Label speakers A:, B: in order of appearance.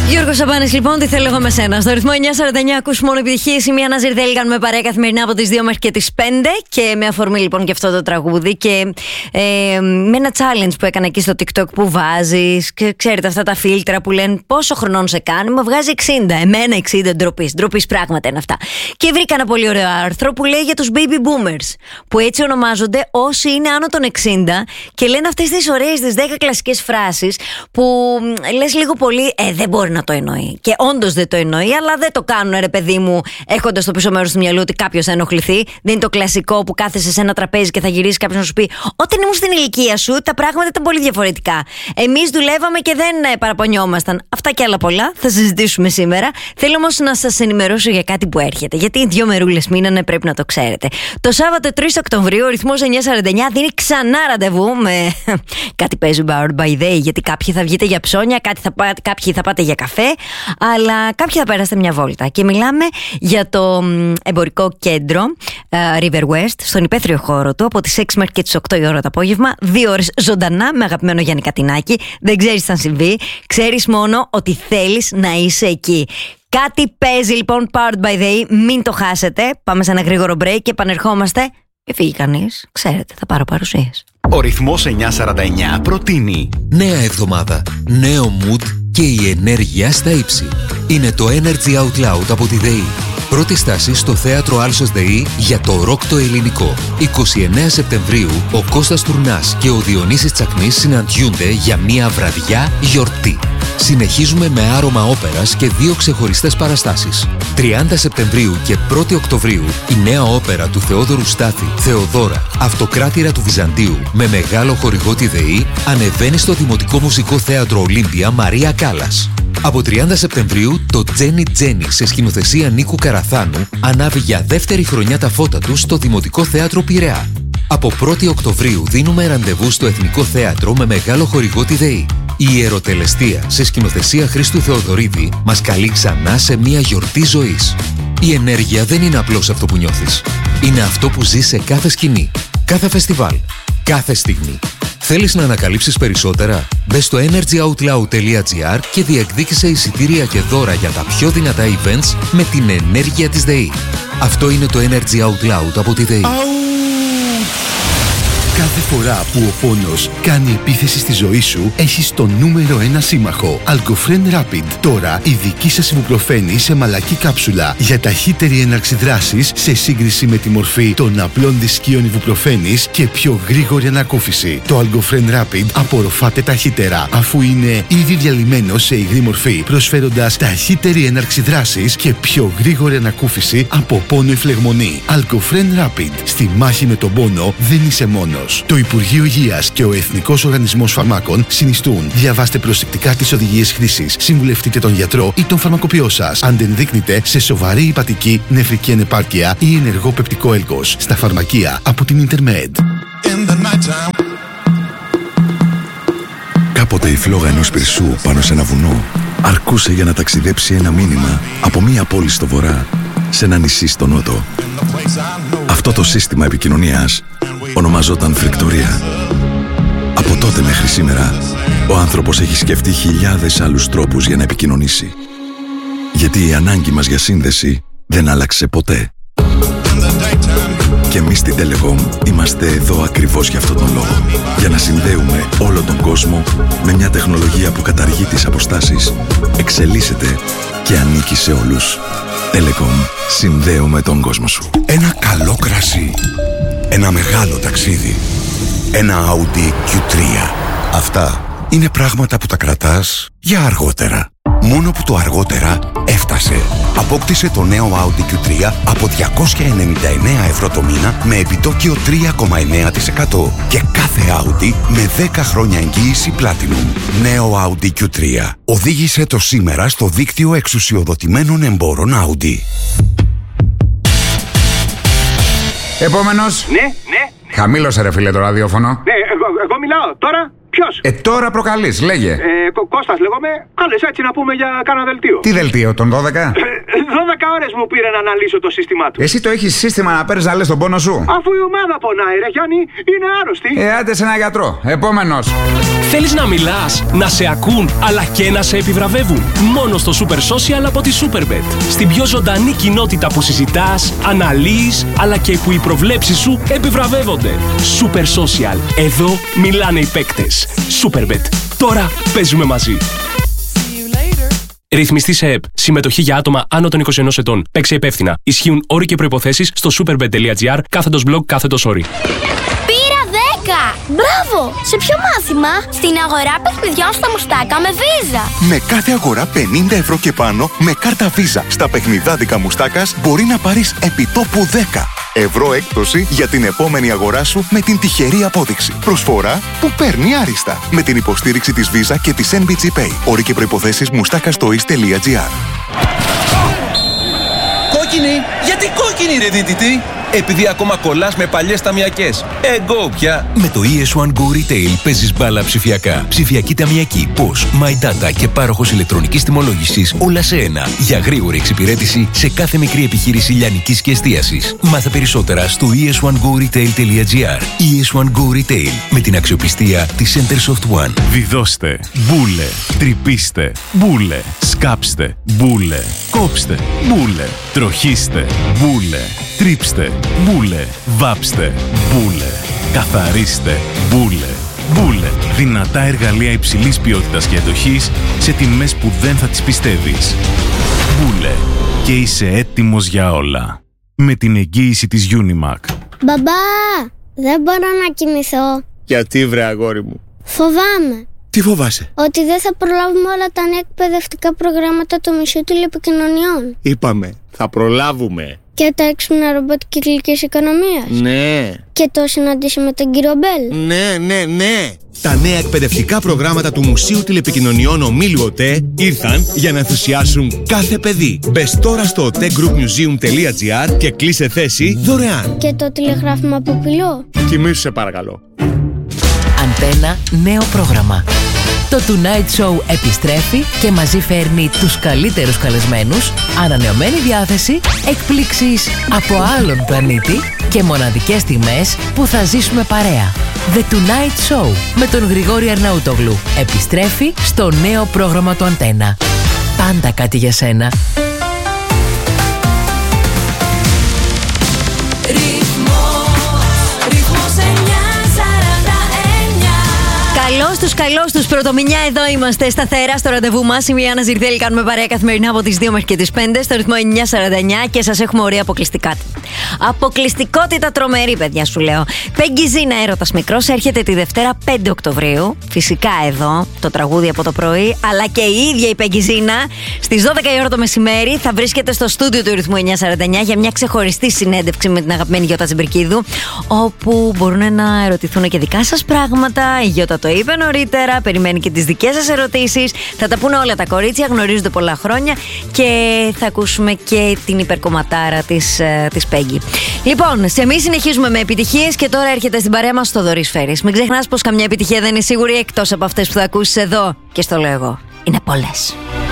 A: Γιώργος Σαμπάνης, λοιπόν, τι θέλω εγώ με σένα. Στο ρυθμό 949 ακούς μόνο επιτυχίες. Είμαι η Άννα Ζιρδέλγαν με παρέα καθημερινά από τις 2 μέχρι και τις 5. Και με αφορμή λοιπόν και αυτό το τραγούδι. Και με ένα challenge που έκανα εκεί στο TikTok που βάζεις. Και ξέρετε αυτά τα φίλτρα που λένε πόσο χρονών σε κάνει. Μου βγάζει 60. Εμένα 60 ντροπής. Ντροπής πράγματα είναι αυτά. Και βρήκα ένα πολύ ωραίο άρθρο που λέει για τους baby boomers. Που έτσι ονομάζονται όσοι είναι άνω των 60 και λένε αυτές τις ωραίες, τις 10 κλασικές φράσεις που λες λίγο πολύ, δεν μπορεί να το εννοεί. Και όντως δεν το εννοεί, αλλά δεν το κάνουν, ρε παιδί μου, έχοντας στο πίσω μέρος του μυαλού ότι κάποιος θα ενοχληθεί. Δεν είναι το κλασικό που κάθεσαι σε ένα τραπέζι και θα γυρίσει κάποιος να σου πει: όταν ήμουν στην ηλικία σου, τα πράγματα ήταν πολύ διαφορετικά. Εμείς δουλεύαμε και δεν παραπονιόμασταν. Αυτά και άλλα πολλά θα συζητήσουμε σήμερα. Θέλω όμως να σας ενημερώσω για κάτι που έρχεται. Γιατί οι 2 μερούλες μείνανε, πρέπει να το ξέρετε. Το Σάββατο 3 Οκτωβρίου, ο ρυθμός 949 δίνει ξανά ραντεβού με κάτι παίζει Powered by Day. Γιατί κάποιοι θα βγείτε για ψώνια, κάποιοι θα πάτε για καφέ, αλλά κάποιοι θα περάσετε μια βόλτα. Και μιλάμε για το εμπορικό κέντρο River West, στον υπαίθριο χώρο του, από τις 6 μέχρι και τις 8 η ώρα το απόγευμα, 2 ώρες ζωντανά με αγαπημένο Γιάννη Κατινάκη. Δεν ξέρεις τι θα συμβεί, ξέρεις μόνο ότι θέλεις να είσαι εκεί. Κάτι παίζει λοιπόν Powered by Day, μην το χάσετε. Πάμε σε ένα γρήγορο break και επανερχόμαστε. Και φύγει κανείς, ξέρετε, θα πάρω παρουσίες.
B: Ο ρυθμός 949 προτείνει
C: νέα εβδομάδα, νέο mood και η ενέργεια στα ύψη. Είναι το Energy Out Loud από τη ΔΕΗ. Πρώτη στάση στο θέατρο Άλσος ΔΕΗ για το ροκ το ελληνικό. 29 Σεπτεμβρίου ο Κώστας Τουρνάς και ο Διονύσης Τσακνής συναντιούνται για μια βραδιά γιορτή. Συνεχίζουμε με άρωμα όπερας και 2 ξεχωριστές παραστάσεις. 30 Σεπτεμβρίου και 1η Οκτωβρίου η νέα όπερα του Θεόδωρου Στάθη, Θεοδώρα, Αυτοκράτηρα του Βυζαντίου, με μεγάλο χορηγό τη ΔΕΗ, ανεβαίνει στο Δημοτικό Μουσικό Θέατρο Ολύμπια Μαρία Κάλλας. Από 30 Σεπτεμβρίου το Τζένι Τζένι σε σκηνοθεσία Νίκου Καραθάνου ανάβει για δεύτερη χρονιά τα φώτα του στο Δημοτικό Θέατρο Πειραιά. Από 1η Οκτωβρίου δίνουμε ραντεβού στο Εθνικό Θέατρο με μεγάλο χορηγό τη ΔΕΗ. Η Ιεροτελεστία σε σκηνοθεσία Χρήστου Θεοδωρίδη μας καλεί ξανά σε μια γιορτή ζωής. Η ενέργεια δεν είναι απλώς αυτό που νιώθεις. Είναι αυτό που ζεις σε κάθε σκηνή, κάθε φεστιβάλ, κάθε στιγμή. Θέλεις να ανακαλύψεις περισσότερα? Μπες στο energyoutloud.gr και διεκδίκησε εισιτήρια και δώρα για τα πιο δυνατά events με την ενέργεια της ΔΕΗ. Αυτό είναι το Energy Out Loud από τη ΔΕΗ.
D: Κάθε φορά που ο πόνος κάνει επίθεση στη ζωή σου, έχεις το νούμερο 1 σύμμαχο. Algofren Rapid. Τώρα η δική σας ιβουπροφένη σε μαλακή κάψουλα για ταχύτερη έναρξη δράσης σε σύγκριση με τη μορφή των απλών δισκίων ιβουπροφένης και πιο γρήγορη ανακούφιση. Το Algofren Rapid απορροφάται ταχύτερα, αφού είναι ήδη διαλυμένο σε υγρή μορφή, προσφέροντας ταχύτερη έναρξη δράσης και πιο γρήγορη ανακούφιση από πόνο ή φλεγμονή. Algofren Rapid. Στη μάχη με τον πόνο δεν είσαι μόνος. Το Υπουργείο Υγείας και ο Εθνικός Οργανισμός Φαρμάκων συνιστούν. Διαβάστε προσεκτικά τις οδηγίες χρήσης. Συμβουλευτείτε τον γιατρό ή τον φαρμακοποιό σας. Αν δεν δείκνετε σε σοβαρή υπατική, νεφρική ανεπάρκεια ή ενεργό πεπτικό έλκος. Στα φαρμακεία από την Intermed.
E: Κάποτε η φλόγα ενός πυρσού πάνω σε ένα βουνό αρκούσε για να ταξιδέψει ένα μήνυμα από μία πόλη στο βορρά σε ένα νησί στο νότο. Αυτό το σύστημα επικοινωνίας ονομαζόταν φρικτορία. Από τότε μέχρι σήμερα, ο άνθρωπος έχει σκεφτεί χιλιάδες άλλους τρόπους για να επικοινωνήσει. Γιατί η ανάγκη μας για σύνδεση δεν άλλαξε ποτέ. Και εμείς στην Telecom είμαστε εδώ ακριβώς για αυτόν τον λόγο. Για να συνδέουμε όλο τον κόσμο με μια τεχνολογία που καταργεί τις αποστάσεις, εξελίσσεται και ανήκει σε όλους. Telecom. Συνδέουμε τον κόσμο σου.
D: Ένα καλό κρασί. Ένα μεγάλο ταξίδι. Ένα Audi Q3. Αυτά είναι πράγματα που τα κρατάς για αργότερα. Μόνο που το αργότερα έφτασε. Απόκτησε το νέο Audi Q3 από 299 ευρώ το μήνα με επιτόκιο 3,9% και κάθε Audi με 10 χρόνια εγγύηση Platinum. Νέο Audi Q3. Οδήγησε το σήμερα στο δίκτυο εξουσιοδοτημένων εμπόρων Audi.
F: Επόμενος.
G: Ναι.
F: Χαμήλωσε ρε φίλε το ραδιόφωνο.
G: Ναι, εγώ μιλάω. Τώρα ποιος?
F: Τώρα προκαλείς, λέγε.
G: Κώστας λέγομαι. Κάλες έτσι να πούμε για κάνα δελτίο.
F: Τι δελτίο, τον 12?
G: 12 ώρες μου πήρε να αναλύσω το σύστημά του.
F: Εσύ το έχεις σύστημα να παίρνεις να λες τον πόνο σου?
G: Αφού η ομάδα πονάει, ρε Γιάννη, είναι άρρωστη.
F: Άντε σε ένα γιατρό. Επόμενος.
H: Θέλεις να μιλάς, να σε ακούν, αλλά και να σε επιβραβεύουν? Μόνο στο Super Social από τη Superbet. Στην πιο ζωντανή κοινότητα που συζητάς, αναλύεις, αλλά και που οι προβλέψεις σου επιβραβεύονται. Super Social. Εδώ μιλάνε οι παίκτες. Superbet. Τώρα παίζουμε μαζί. Ρυθμιστή σε ΕΠ. Συμμετοχή για άτομα άνω των 21 ετών. Παίξε υπεύθυνα. Ισχύουν όροι και προϋποθέσεις στο superbet.gr/blog/όροι.
I: Πήρα 10! Μπράβο! Σε ποιο μάθημα? Στην αγορά παιχνιδιών στα Μουστάκα με Visa.
J: Με κάθε αγορά 50 ευρώ και πάνω με κάρτα Visa στα παιχνιδάδικα Μουστάκας μπορεί να πάρεις επιτόπου 10 ευρώ έκπτωση για την επόμενη αγορά σου με την τυχερή απόδειξη. Προσφορά που παίρνει άριστα. Με την υποστήριξη της Visa και της NBG Pay. Όροι και προϋποθέσεις mustakastois.gr.
K: Κόκκινη! Γιατί κόκκινη ρε δίτητη? Επειδή ακόμα κολλάς με παλιές ταμιακές. Εγώ πια!
C: Με το ES1 Go Retail παίζεις μπάλα ψηφιακά. Ψηφιακή ταμιακή, POS, My Data και πάροχος ηλεκτρονικής τιμολόγησης όλα σε ένα. Για γρήγορη εξυπηρέτηση σε κάθε μικρή επιχείρηση λιανικής και εστίασης. Μάθε περισσότερα στο es1goretail.gr. ES1 Go Retail με την αξιοπιστία της Centersoft One.
L: Βιδώστε, μπούλε, τρυπήστε, μπούλε, σκάψτε, μπούλε, κόψτε, μπούλε, τροχίστε, μπούλε, τρίψτε, μπούλε, βάψτε, μπούλε, καθαρίστε, μπούλε. Μπούλε. Δυνατά εργαλεία υψηλής ποιότητας και αντοχής σε τιμές που δεν θα τις πιστεύεις. Μπούλε. Και είσαι έτοιμος για όλα. Με την εγγύηση της Unimac.
I: Μπαμπά, δεν μπορώ να κοιμηθώ.
M: Γιατί βρε αγόρι μου?
I: Φοβάμαι.
M: Τι φοβάσαι?
I: Ότι δεν θα προλάβουμε όλα τα νέα εκπαιδευτικά προγράμματα του Μουσείου Τηλεπικοινωνιών.
M: Είπαμε, θα προλάβουμε.
I: Και τα έξυπνα ρομπότ κυκλικής οικονομίας.
M: Ναι.
I: Και το συναντήσει με τον κύριο Μπέλ.
M: Ναι. Τα νέα εκπαιδευτικά προγράμματα του Μουσείου Τηλεπικοινωνιών Ομίλου ΟΤΕ ήρθαν για να ενθουσιάσουν κάθε παιδί. Μπες τώρα στο otegroupmuseum.gr και κλείσε θέση δωρεάν.
I: Και το τηλεγράφημα από πυλό.
M: Κοιμήσου σε παρακαλώ.
N: Αντένα, νέο πρόγραμμα. Το Tonight Show επιστρέφει και μαζί φέρνει τους καλύτερους καλεσμένους, ανανεωμένη διάθεση, εκπλήξεις από άλλον πλανήτη και μοναδικές στιγμές που θα ζήσουμε παρέα. The Tonight Show με τον Γρηγόρη Αρναούτογλου επιστρέφει στο νέο πρόγραμμα του Αντένα. Πάντα κάτι για σένα.
A: Καλώς τους πρωτομηνιά, εδώ είμαστε σταθερά στο ραντεβού μας. Είμαι η Άννα Ζηρδέλη, κάνουμε παρέα καθημερινά από τις 2 μέχρι και τις 5 στο ρυθμό 949 και σας έχουμε ωραία αποκλειστικά. Αποκλειστικότητα τρομερή, παιδιά, σου λέω. Πέγγι Ζίνα, έρωτας μικρός, έρχεται τη Δευτέρα 5 Οκτωβρίου. Φυσικά εδώ, το τραγούδι από το πρωί, αλλά και η ίδια η Πέγγι Ζίνα στις 12 η ώρα το μεσημέρι θα βρίσκεται στο στούντιο του ρυθμού 949 για μια ξεχωριστή συνέντευξη με την αγαπημένη Γιώτα Τσιμπρικίδου, όπου μπορούν να ερωτηθούν και δικά σας πράγματα. Η Γιώτα το είπε νωρίτερα, περιμένει και τις δικές σας ερωτήσεις. Θα τα πούνε όλα τα κορίτσια, γνωρίζονται πολλά χρόνια και θα ακούσουμε και την υπερκομματάρα της Πέγγι. Λοιπόν, εμείς συνεχίζουμε με επιτυχίες και τώρα έρχεται στην παρέα μας Θοδωρής Φέρης. Μην ξεχνάς πως καμιά επιτυχία δεν είναι σίγουρη εκτός από αυτές που θα ακούσεις εδώ. Και στο λέω εγώ, είναι πολλές.